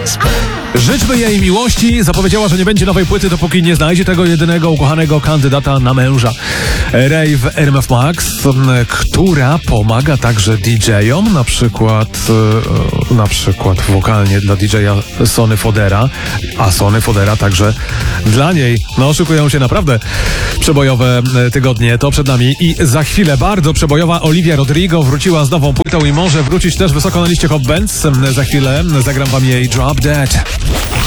Życzmy jej miłości. Zapowiedziała, że nie będzie nowej płyty, dopóki nie znajdzie tego jedynego ukochanego kandydata na męża. Rave RMF Max, która pomaga także DJ-om, na przykład wokalnie dla DJ-a Sony Fodera, a Sony Fodera także dla niej. No, szykują się naprawdę przebojowe tygodnie, to przed nami. I za chwilę bardzo przebojowa Olivia Rodrigo wróciła z nową płytą i może wrócić też wysoko na liście Hot Bands. Za chwilę zagram wam jej Drop Dead.